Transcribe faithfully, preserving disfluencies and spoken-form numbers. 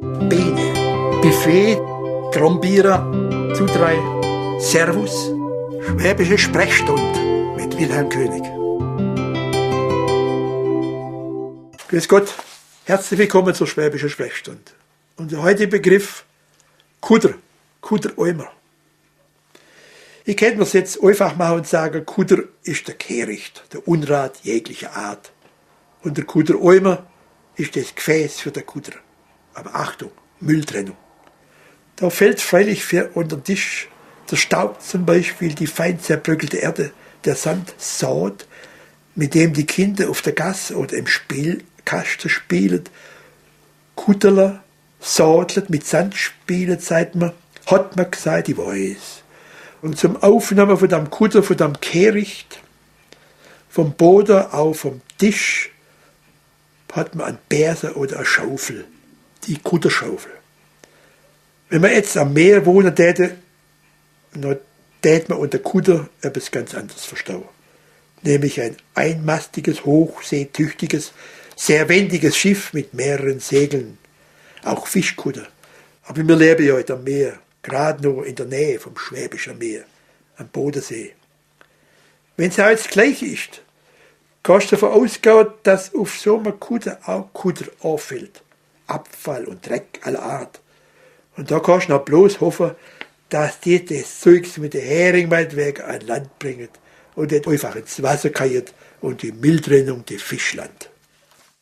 Biene, Buffet, Trombierer, Zudrei, Servus, Schwäbische Sprechstunde mit Wilhelm König. Grüß Gott, herzlich willkommen zur Schwäbischen Sprechstunde. Unser heutiger Begriff Kuder, Kuder-Eimer. Ich könnte mir es jetzt einfach machen und sagen, Kuder ist der Kehricht, der Unrat jeglicher Art. Und der Kuder-Eimer ist das Gefäß für den Kuder. Aber Achtung, Mülltrennung. Da fällt freilich für unter den Tisch der Staub zum Beispiel, die fein zerbröckelte Erde, der Sand, Saat, mit dem die Kinder auf der Gasse oder im Spielkasten spielen. Kuderler, Sadlet mit Sand spielen, sagt man, hat man gesagt, ich weiß. Und zum Aufnehmen von dem Kuder, von dem Kehricht, vom Boden, auch vom Tisch, hat man einen Bärse oder eine Schaufel, die Kuderschaufel. Wenn man jetzt am Meer wohnen täte, dann täte man unter Kuder etwas ganz anderes verstehen. Nämlich ein einmastiges, hochseetüchtiges, sehr wendiges Schiff mit mehreren Segeln. Auch Fischkuder. Aber wir leben ja heute am Meer, gerade noch in der Nähe vom Schwäbischen Meer, am Bodensee. Wenn es auch jetzt gleich ist, kannst du davon ausgehen, dass auf so einem Kuder auch Kuder anfällt. Abfall und Dreck aller Art. Und da kannst du noch bloß hoffen, dass die das Zeugs mit der Hering meinetwegen an Land bringen und nicht einfach ins Wasser keiert und die Mülltrennung die Fisch landet.